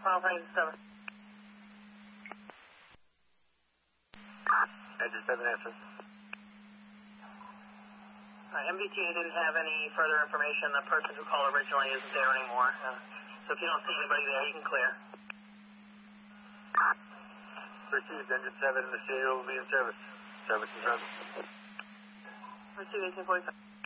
final for engine 7. Engine 7 answer. MBTA didn't have any further information. The person who called originally isn't there anymore. So if you don't see anybody there, you can clear. Received. Engine 7 and the CAO will be in service. Service is done. Received 1845.